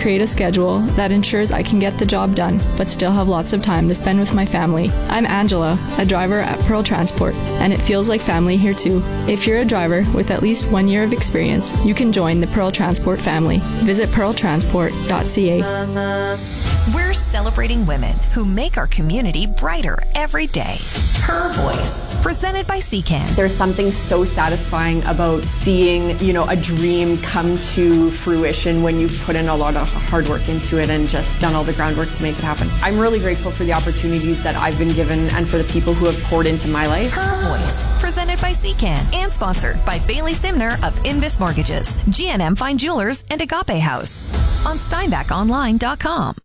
create a schedule that ensures I can get the job done, but still have lots of time to spend with my family. I'm Angela, a driver at Pearl Transport, and it feels like family here too. If you're a driver with at least 1 year of experience, you can join the Pearl Transport family. Visit pearltransport.ca. We're celebrating women who make our community brighter every day. Her Voice, presented by CCAN. There's something so satisfying about seeing, a dream come to fruition when you've put in a lot of hard work into it and just done all the groundwork to make it happen. I'm really grateful for the opportunities that I've been given and for the people who have poured into my life. Her Voice, presented by CCAN and sponsored by Bailey Simner of Invis Mortgages, GNM Fine Jewelers, and Agape House on SteinbachOnline.com.